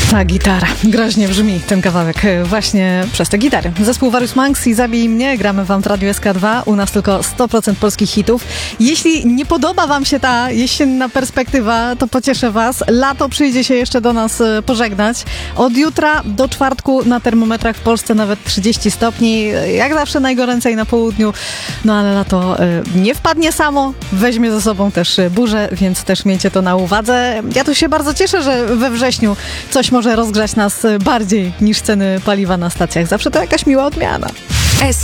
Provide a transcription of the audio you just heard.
Ta gitara groźnie brzmi, ten kawałek właśnie przez te gitary. Zespół Various Monks i Zabij mnie, gramy wam w Radiu SK2, u nas tylko 100% polskich hitów. Jeśli nie podoba wam się ta jesienna perspektywa, to pocieszę was, lato przyjdzie się jeszcze do nas pożegnać. Od jutra do czwartku na termometrach w Polsce nawet 30 stopni, jak zawsze najgoręcej na południu, no ale lato nie wpadnie samo, weźmie ze sobą też burzę, więc też miejcie to na uwadze. Ja tu się bardzo cieszę, że we wrześniu coś może rozgrzać nas bardziej niż ceny paliwa na stacjach. Zawsze to jakaś miła odmiana.